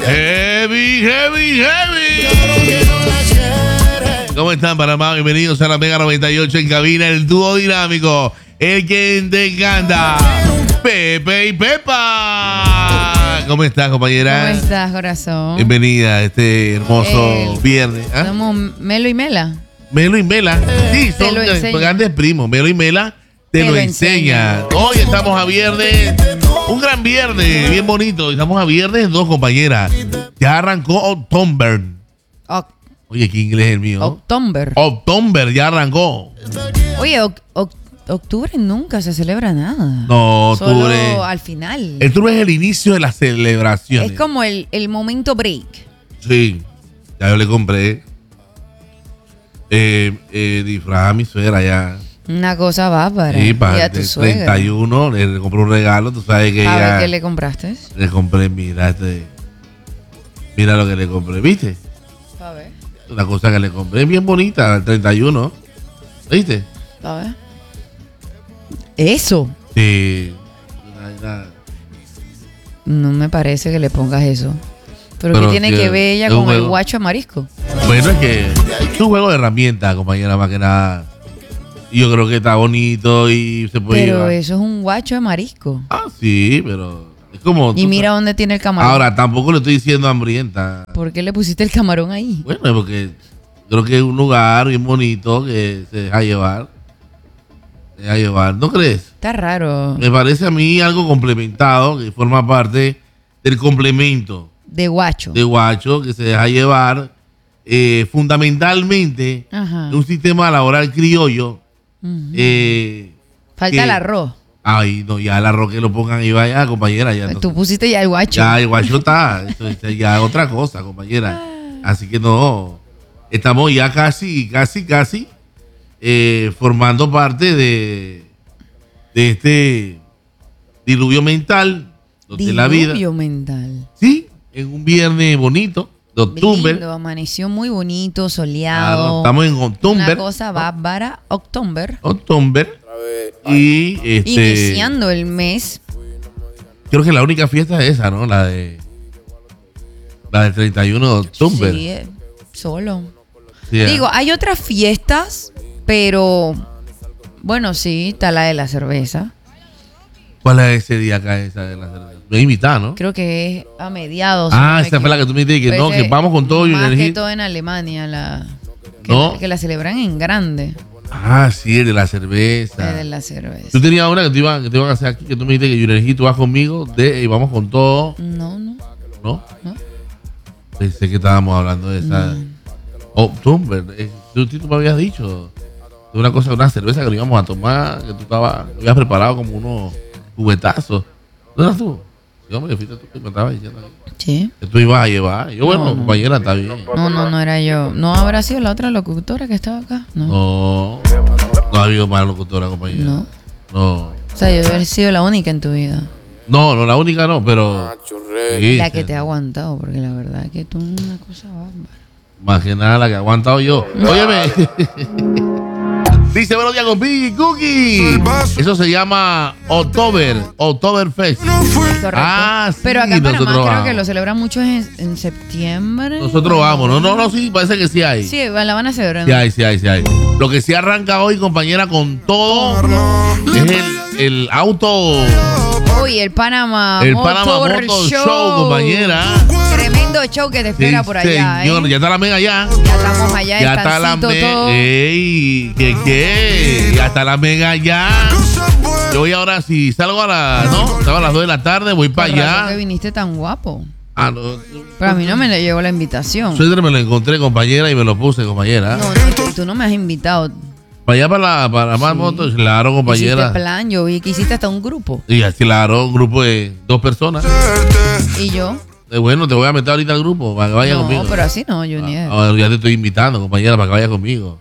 Heavy. ¿Cómo están, Panamá? Bienvenidos a la Mega 98 en cabina, el dúo dinámico, el que te encanta, Pepe y Pepa. ¿Cómo estás, compañera? ¿Cómo estás, corazón? Bienvenida a este hermoso viernes. ¿Ah? Somos Melo y Mela. Melo y Mela. Sí, son grandes primos. Melo y Mela te lo enseñan. Hoy estamos a viernes, un gran viernes, bien bonito. Estamos a viernes 2, compañeras. Ya arrancó October. Oye, ¿qué inglés es el mío? October ya arrancó. Oye, octubre nunca se celebra nada. No, octubre. Solo al final. Octubre es el inicio de las celebraciones. Es como el momento break. Sí, ya yo le compré disfraz a mi suegra ya. Una cosa bárbara. Sí, para el 31 le compré un regalo. Tú sabes que a ver, ¿qué le compraste? Le compré, mira lo que le compré, ¿viste? A ver. Una cosa que le compré bien bonita, el 31. ¿Viste? A ver. ¿Eso? Sí. No me parece que le pongas eso. Pero ¿qué tiene que ver ella con el guacho de marisco? Bueno, es que es un juego de herramientas, compañera, más que nada. Y yo creo que está bonito y se puede Pero llevar. eso es un guacho de marisco. Ah, sí, pero es como... Y mira dónde tiene el camarón. Ahora, tampoco le estoy diciendo hambrienta. ¿Por qué le pusiste el camarón ahí? Bueno, porque creo que es un lugar bien bonito que se deja llevar. ¿No crees? Está raro. Me parece a mí algo complementado, que forma parte del complemento. De guacho. De guacho, que se deja llevar fundamentalmente un sistema laboral criollo. Falta el arroz. Ay, no, ya el arroz que lo pongan ahí vaya, compañera. Ya, tú pusiste ya el guacho. Ya el guacho está. Ya es otra cosa, compañera. Así que no. Estamos ya casi formando parte de este diluvio mental de la vida. Diluvio mental. Sí, en un viernes bonito de octubre. Lindo, amaneció muy bonito, soleado. Claro, estamos en octubre. Una cosa bárbara, octubre. Y iniciando el mes. Creo que la única fiesta es esa, ¿no? La del 31 de octubre. Sí, solo. Sí, digo, hay otras fiestas, pero bueno, sí, está la de la cerveza. ¿Cuál es ese día acá esa de la cerveza? Me invitada, ¿no? Creo que es a mediados. Esa fue la que tú me dijiste que no, que vamos con todo. Más que todo en Alemania, que la celebran en grande. Sí, el de la cerveza. El de la cerveza. Tú tenías una que te iban a hacer aquí, que tú me dijiste que Yunergy, tú vas conmigo y vamos con todo. No. ¿No? Pensé que estábamos hablando de esa. Octubre. Tú me habías dicho de una cerveza que nos íbamos a tomar, que tú habías preparado como unos cubetazos. ¿No eras tú? Yo me fuiste tú que me estabas diciendo. Sí. Que tú ibas a llevar. Yo, compañera, está bien. No era yo. ¿No habrá sido la otra locutora que estaba acá? No ha habido más locutora, compañera. No. O sea, yo he sido la única en tu vida. No, la única no, pero... Sí, la que te ha aguantado, porque la verdad es que tú eres una cosa bárbara. Más que nada la que he aguantado yo. Óyeme. Dice, buenos días con Biggie Cookie. Eso se llama Oktoberfest. Correcto. Pero acá en Panamá creo que lo celebran mucho en septiembre. Nosotros vamos. No, sí, parece que sí hay. Sí, la van a celebrar. Sí hay. Lo que sí arranca hoy, compañera, con todo es el auto. Uy, el Panamá Motor Show, compañera. Tremendo show que te espera por allá. Señor, ya está la mega allá. Ya estamos allá. Ya está la mega. ¡Ey! ¿Qué? Ya está la mega allá. Yo voy ahora, si salgo estaba a las 2 de la tarde, voy para allá. ¿Por qué viniste tan guapo? No. Pero a mí no me le llegó la invitación. Suéter me lo encontré, compañera, y me lo puse, compañera. No, tú no me has invitado. Para allá, para más motos, claro, compañera. Hiciste plan, yo vi que hiciste hasta un grupo. Y claro, un grupo de 2 personas. ¿Y yo? Bueno, te voy a meter ahorita al grupo para que vayas conmigo. No, pero así no, Junior. Ya te estoy invitando, compañera, para que vayas conmigo.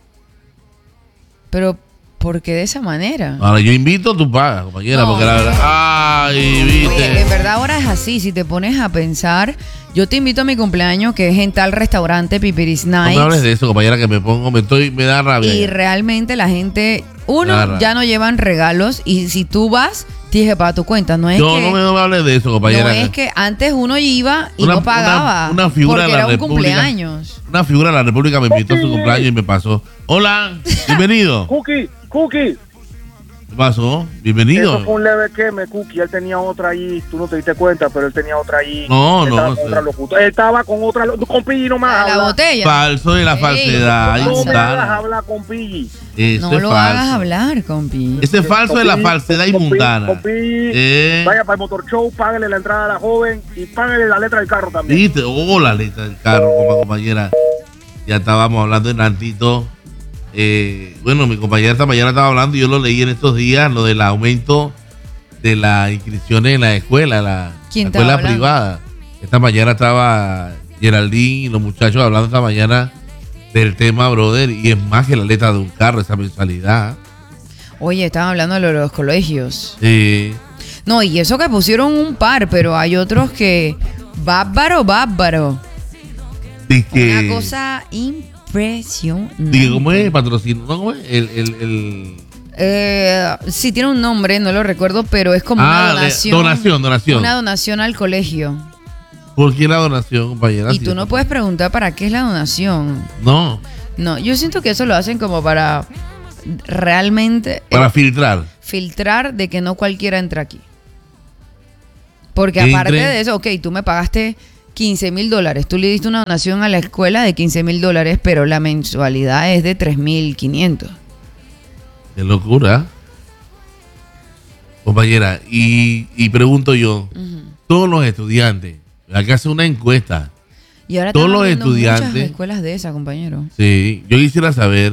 Pero, ¿por qué de esa manera? Ahora, yo invito, tú pagas, compañera, porque la verdad... ¡Ay, viste! Oye, en verdad ahora es así, si te pones a pensar, yo te invito a mi cumpleaños, que es en tal restaurante, Pipiris Nights. No me hables de eso, compañera, que me da rabia. Y realmente la gente, ya no llevan regalos, y si tú vas, Dije, para tu cuenta, no es no, que... No me hables de eso, compañera. No es que antes uno iba y no pagaba. Una figura porque de la era un República, cumpleaños. Una figura de la República me invitó a su cumpleaños y me pasó. Hola, bienvenido. Cookie. ¿Qué pasó? Bienvenido. Eso fue un leve queme, Cookie. Él tenía otra ahí. Tú no te diste cuenta, pero él tenía otra ahí. No. Él estaba con otra. Con Piggy no más. La botella. Falso de la falsedad. No me hagas hablar con Piggy. No lo hagas hablar, compi. Ese es falso de la falsedad inmundana. Con Piggy, vaya para el motor show, págale la entrada a la joven y págale la letra del carro también. ¿Viste? La letra del carro, compañera. Ya estábamos hablando de Nantito. Bueno, mi compañera esta mañana estaba hablando y yo lo leí en estos días, lo del aumento de las inscripciones en la escuela, la escuela privada. Esta mañana estaba Geraldine y los muchachos hablando esta mañana del tema, brother, y es más que la letra de un carro, esa mensualidad. Oye, estaban hablando de los colegios. Sí. No, y eso que pusieron un par, pero hay otros que... Bárbaro. Una cosa impresionante. Digo, ¿cómo es? Patrocinio, ¿no? ¿Cómo es? Sí, tiene un nombre, no lo recuerdo, pero es como una donación. Donación. Una donación al colegio. ¿Por qué la donación, compañera? Y tú no puedes preguntar para qué es la donación. No, yo siento que eso lo hacen como para realmente... para filtrar. Filtrar de que no cualquiera entra aquí. Porque aparte de eso, ok, tú me pagaste $15,000. Tú le diste una donación a la escuela de $15,000, pero la mensualidad es de $3,500. Qué locura. Compañera, y pregunto yo, todos los estudiantes, hay que hacer una encuesta. Y ahora todos los estudiantes, muchas escuelas de esas, compañero. Sí, yo quisiera saber